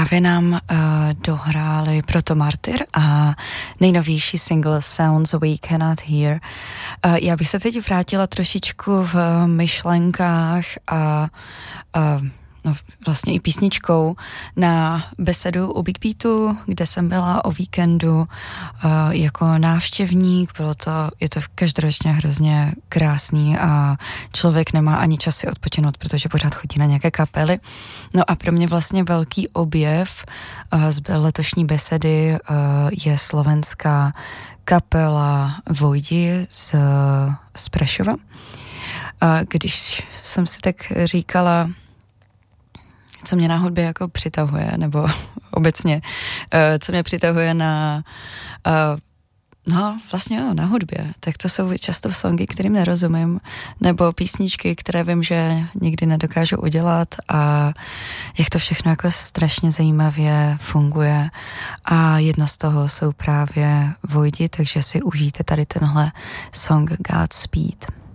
Právě nám dohráli Proto Martyr a nejnovější single Sounds We Cannot Hear. Já bych se teď vrátila trošičku v myšlenkách a vlastně i písničkou na besedu u Big Beatu, kde jsem byla o víkendu jako návštěvník. Je to každoročně hrozně krásný a člověk nemá ani čas si odpočinout, protože pořád chodí na nějaké kapely. No a pro mě vlastně velký objev z letošní besedy je slovenská kapela Vojdi z Prešova. Když jsem si tak říkala, co mě na hudbě jako přitahuje, nebo obecně, co mě přitahuje na hudbě, tak to jsou často songy, kterým nerozumím, nebo písničky, které vím, že nikdy nedokážu udělat a jak to všechno jako strašně zajímavě funguje a jedno z toho jsou právě Vojdi, takže si užijte tady tenhle song Godspeed.